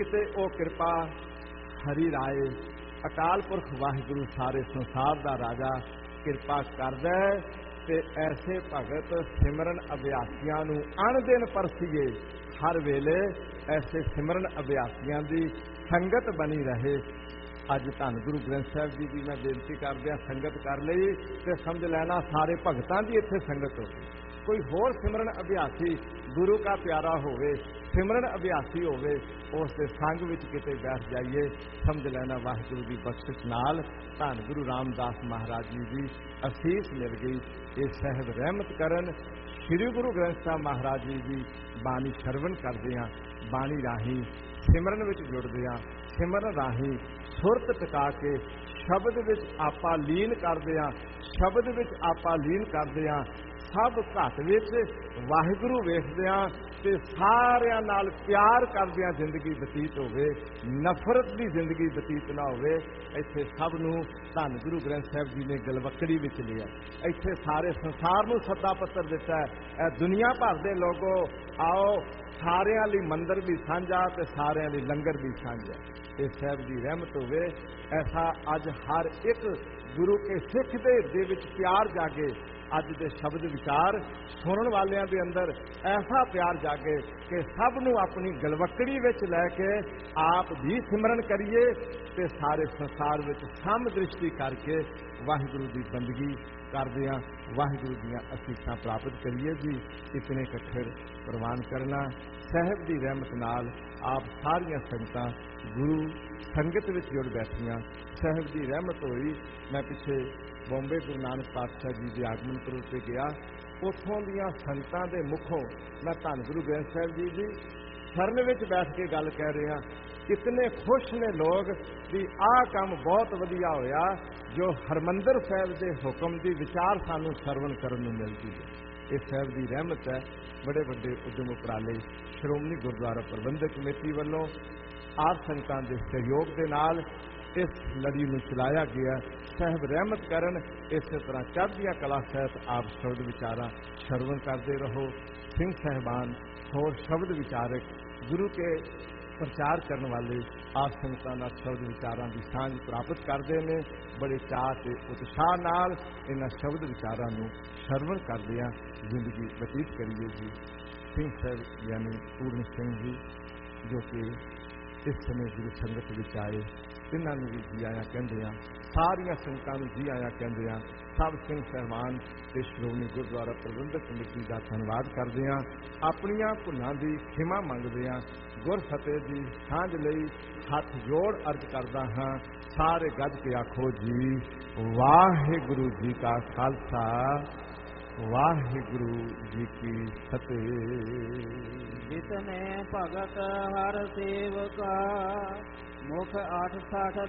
किते ओ कृपा हरि राय। अकाल पुरख वाहिगुरु सारे संसार दा राजा कृपा करदा ते ऐसे भगत सिमरन अभ्यासियां नूं अण दिन परसीए। हर वेले ऐसे सिमरन अभ्यासियां दी संगत बनी रहे। अज धन गुरु ग्रंथ साहिब जी की मैं बेनती करदे संगत कर लई ते समझ लैना सारे भगतां दी इत्थे संगत हो गई। कोई होर सिमरन अभ्यासी गुरु का प्यारा होवे, सिमरन अभ्यासी होवे, उस दे संग विच किते बैठ जाइए, समझ लेना वाहिगुरु की बख्शिश नाल धन गुरु रामदास महाराज जी की असीस मिल गई। ये साहिब रहमत करन श्री गुरु ग्रंथ साहिब महाराज जी की बाणी श्रवण करदे हां, बाणी राही सिमरन विच जुड़दे हां, सिमरन राही सुरत टिका के शब्द विच आपा लीन करदे हां, शब्द विच आपा लीन करदे हां। सब घट विच वाहिगुरु वेखदियां ते सारियां नाल प्यार करदियां जिंदगी बतीत होवे, नफरत की जिंदगी बतीत ना होवे। इत्थे सब नूं धन गुरु ग्रंथ साहिब जी ने गलवकड़ी विच लिया। इत्थे सारे संसार नूं सद्दा पत्र दिता है, दुनिया भर दे लोगो आओ, सारियां लई मंदिर भी सांझा ते सारियां लई लंगर भी सांझा। ये साहिब जी रहमत होवे। ऐसा अज हर एक गुरु के सिख दे हिरदे विच प्यार जागे। अज दे शब्द विचार सुनन वालियां दे अंदर ऐसा प्यार जागे कि सब नूं अपनी गलवकड़ी विच लैके आप भी सिमरन करिए ते सारे संसार विच सम दृष्टि करके वाहिगुरु की बंदगी करदियां वाहिगुरु दीयां असीसां प्राप्त करिए जी। इतने कठिर प्रवान करना साहिब की रहमत नाल आप सारियां संगतां गुरु संगत विच जुड़ बैठियां। साहिब की रहमत होई। मैं पिछे बॉम्बे गुरु नानक पातशाह जी के आगमन पुरब से गया, उतों दियां संगतां दे मुखों मैं धन गुरु ग्रंथ साहिब जी की शरण विच बैठ के गल कह रहा। कितने खुश ने लोग भी आह काम बहुत वधिया होया जो हरमंदर साहिब के हुक्म की विचार सानू सरवण करन नूं मिलदी है। इस साहिब की रहमत है। बड़े बड़े उद्यम उपराले श्रोमणी गुरुद्वारा प्रबंधक कमेटी वालों आप संगतां दे सहयोग के नाल इस लड़ी में चलाया गया। साहिब रहमत करन। इस तरह चढ़दियां कला सहित आप शब्द विचारा श्रवण करते रहो। सिंह साहिबान होर शब्द विचारक गुरु के प्रचार करने वाले आप संगतां नाल शब्द विचारां की सांझ प्राप्त करते हैं। बड़े चाह ते उत्साह नाल इन्हां शब्द विचारां नूं श्रवण करदियां जिंदगी बतीत करिए जी। सिंह साहिब यानी पूर्ण सिंह जी जो कि इस समय गुरु संगत विच आए, इन्हां नूं भी जी आया कहंदे हां। सारियां संगतां नूं जी आया कहंदे हां। सब सिंह साहिबान ते श्रोमणी गुरुद्वारा प्रबंधक कमेटी का धन्यवाद करदे हां। अपनियां भुलां दी खिमा मंगदे हां। गुर फतेह दी सांझ लई हथ जोड़ अर्ज करदा हां। सारे गज के आखो जी वाहिगुरु जी का खालसा वाहिगुरु जी की फतेह। जितने भगत हर सेवका मुख 860